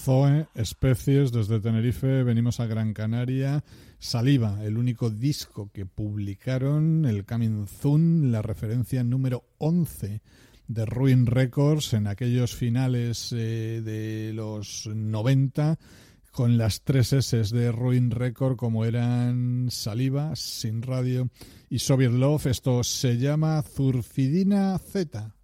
Zoe, Especies, desde Tenerife venimos a Gran Canaria. Saliva, el único disco que publicaron, el Coming Soon, la referencia número 11 de Ruin Records en aquellos finales de los 90, con las 3 S de Ruin Record, como eran Saliva, Sin Radio y Soviet Love. Esto se llama Zurfidina Z.